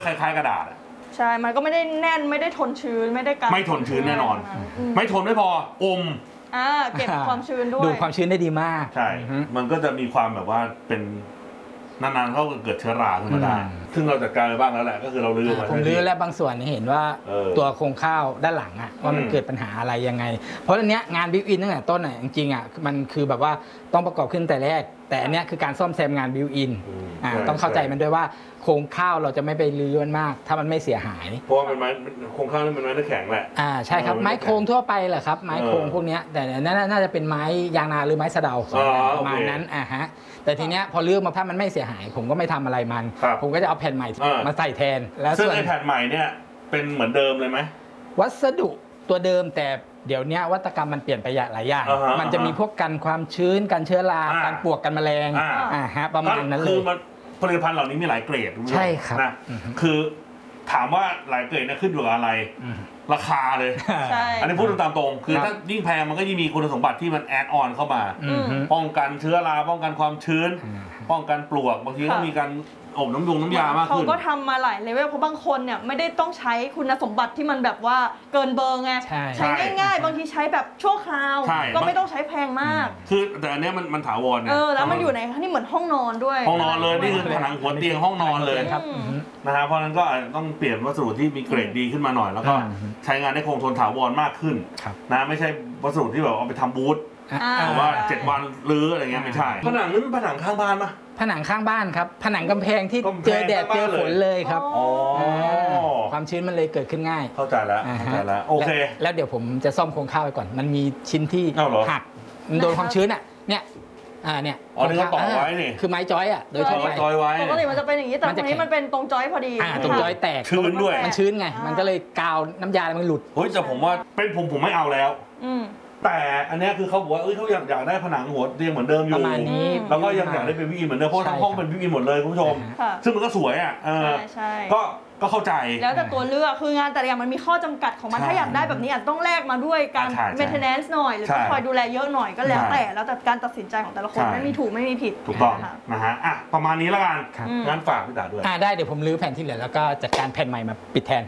คล้ายๆกระดาษใช่มันก็ไม่ได้แน่นไม่ได้ทนชื้นไม่ได้กันไม่ทนชื้นแน่นอนไม่ทนไม่พออมเก็บความชื้นด้วยดูดความชื้นได้ดีมากใช่มันก็จะมีความแบบว่าเป็นนานๆเขาเกิดเชื้อราขึ้นมาได้ซึ่งเราจัดการไปบ้างแล้วแหละก็คือเราลื้อผมลื้อและบางส่วนเห็นว่าตัวโครงข้าวด้านหลังว่ามันเกิดปัญหาอะไรยังไงเพราะอันเนี้ยงานบิวอินตั้งแต่ต้นจริงๆมันคือแบบว่าต้องประกอบขึ้นแต่แรกแต่อันเนี้ยคือการซ่อมแซมงานบิวอินต้องเข้าใจมันด้วยว่าโครงข้าวเราจะไม่ไปลื้อมันมากถ้ามันไม่เสียหายเพราะว่าเป็นไม้โครงข้าวนี่เป็นไม้เนื้อแข็งแหละใช่ครับไม้โครงทั่วไปแหละครับไม้โครงพวกนี้แต่น่าจะเป็นไม้ยางนาหรือไม้สะเดาประมาณนั้นแต่ทีเนี้ยพอลื้อมาถ้ามันไม่เสียหายผมก็ไม่ทำอะไรมันผมก็จะเอาแผ่นใหม่มาใส่แทนแล้วซึ่งไอ้แผ่นใหม่เนี่ยเป็นเหมือนเดิมเลยไหมวัสดุตัวเดิมแต่เดี๋ยวนี้วัตกรรมมันเปลี่ยนไปหลายอย่างมันจะมีพวกกันความชื้นกันเชื้อรากันปลวกกันแมลงประมาณนั้นเลยผลิตภัณฑ์เหล่านี้มีหลายเกรดใช่ครับนะคือถามว่าหลายเกรดเนี่ยขึ้นอยู่กับอะไรราคาเลยอันนี้พูดตามตรงคือถ้ายิ่งแพงมันก็ยิ่งมีคุณสมบัติที่มันแอดออนเข้ามาป้องกันเชื้อราป้องกันความชื้นป้องกันปลวกบางทีก็มีการอบน้ำยามากขึ้นเขาก็ทำมาหลายเลเวลเพราะบางคนเนี่ยไม่ได้ต้องใช้คุณสมบัติที่มันแบบว่าเกินเบอร์ไงใช้ง่ายๆบางทีใช้แบบชั่วคราวก็ไม่ต้องใช้แพงมากคือแต่อันนี้มันถาวรเนี่ยแล้วมันอยู่ในนี่เหมือนห้องนอนด้วยห้องนอนเลยนี่คือผนังหัวเตียงห้องนอนเลยครับนะฮะเพราะนั้นก็ต้องเปลี่ยนวัสดุที่มีเกรดดีขึ้นมาหน่อยแล้วก็ใช้งานได้คงทนถาวรมากขึ้นนะไม่ใช่วัสดุที่แบบเอาไปทำบูธว่า7 วันรื้ออะไรเงี้ยไม่ใช่ผนังนี่เป็นผนังข้างบ้านปะผนังข้างบ้านครับผนังกำแพงที่เจอแดดเจอฝนเลยครับความชื้นมันเลยเกิดขึ้นง่ายเข้าใจแล้วโอเคแล้วเดี๋ยวผมจะซ่อมโครงข้าวไปก่อนมันมีชิ้นที่หักมันโดนความชื้นเนี่ยนี่เขาต่อไว้นี่คือไม้จอยโดยทั่วไปจอยไว้ปกติมันจะเป็นอย่างนี้แต่ตรงนี้มันเป็นตรงจอยพอดีตรงจอยแตกชื้นด้วยมันชื้นไงมันก็เลยกาวน้ำยามันหลุดเฮ้ยแต่ผมว่าเป็นผมไม่เอาแล้วแต่อันนี้คือเขาบอกว่าเขาอยากได้ผนังหัวเตียงเหมือนเดิมอยู่ประมาณนี้แล้วก็ยังอยากได้เป็นวิวอินเหมือนเดิมเพราะทั้งห้องเป็นวิวอินหมดเลยคุณผู้ชมซึ่งมันก็สวยใช่ก็เข้าใจแล้วแต่ตัวเลือกคืองานแต่ละอย่างมันมีข้อจำกัดของมันถ้าอยากได้แบบนี้อาจต้องแลกมาด้วยการ maintenance หน่อยหรือต้องคอยดูแลเยอะหน่อยก็แล้วแต่การตัดสินใจของแต่ละคนไม่มีถูกไม่มีผิดถูกต้องนะฮะประมาณนี้ละกันงั้นฝากพี่ตาด้วยได้เดี๋ยวผมรื้อแผ่นที่เหลือแล้วก็จัดการแผ่นใหม่มาปิดแทน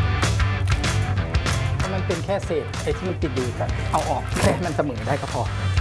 มันเป็นแค่เศษไอ้ที่มันติดอยู่กันเอาออกแค่มันเสมอได้ก็พอ